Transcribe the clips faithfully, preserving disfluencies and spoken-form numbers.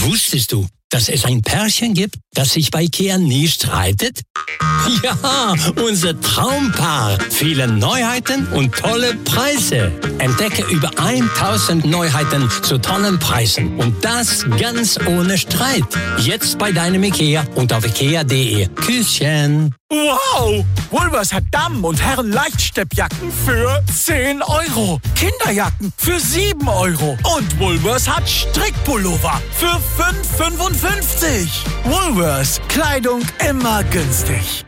Wusstest du, dass es ein Pärchen gibt, das sich bei IKEA nie streitet? Ja, unser Traumpaar. Viele Neuheiten und tolle Preise. Entdecke über tausend Neuheiten zu tollen Preisen. Und das ganz ohne Streit. Jetzt bei deinem IKEA und auf ikea punkt de. Küsschen. Wow! Woolworths hat Damen- und Herren-Leichtsteppjacken für zehn Euro. Kinderjacken für sieben Euro. Und Woolworths hat Strickpullover für fünf Euro fünfundfünfzig. Woolworths. Kleidung immer günstig.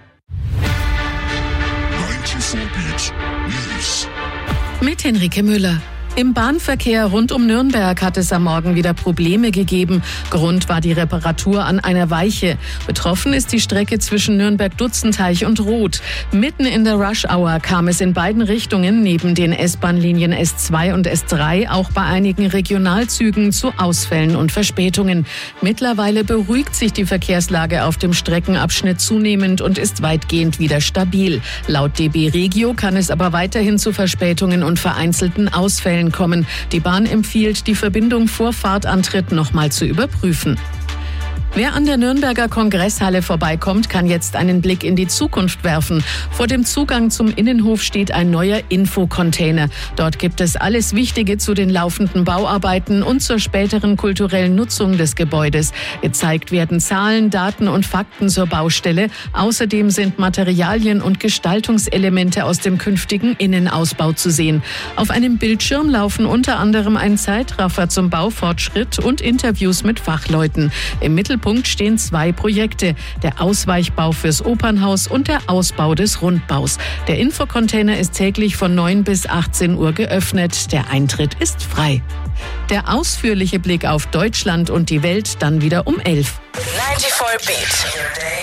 neunundneunzig News. Mit Henrike Müller. Im Bahnverkehr rund um Nürnberg hat es am Morgen wieder Probleme gegeben. Grund war die Reparatur an einer Weiche. Betroffen ist die Strecke zwischen Nürnberg-Dutzenteich und Roth. Mitten in der Rush-Hour kam es in beiden Richtungen neben den S-Bahn-Linien S zwei und S drei auch bei einigen Regionalzügen zu Ausfällen und Verspätungen. Mittlerweile beruhigt sich die Verkehrslage auf dem Streckenabschnitt zunehmend und ist weitgehend wieder stabil. Laut D B Regio kann es aber weiterhin zu Verspätungen und vereinzelten Ausfällen kommen. Die Bahn empfiehlt, die Verbindung vor Fahrtantritt nochmal zu überprüfen. Wer an der Nürnberger Kongresshalle vorbeikommt, kann jetzt einen Blick in die Zukunft werfen. Vor dem Zugang zum Innenhof steht ein neuer Infocontainer. Dort gibt es alles Wichtige zu den laufenden Bauarbeiten und zur späteren kulturellen Nutzung des Gebäudes. Gezeigt werden Zahlen, Daten und Fakten zur Baustelle. Außerdem sind Materialien und Gestaltungselemente aus dem künftigen Innenausbau zu sehen. Auf einem Bildschirm laufen unter anderem ein Zeitraffer zum Baufortschritt und Interviews mit Fachleuten. Im Mittelpunkt Punkt stehen zwei Projekte, der Ausweichbau fürs Opernhaus und der Ausbau des Rundbaus. Der Infocontainer ist täglich von neun bis achtzehn Uhr geöffnet. Der Eintritt ist frei. Der ausführliche Blick auf Deutschland und die Welt dann wieder um elf. neunundneunzig Beat.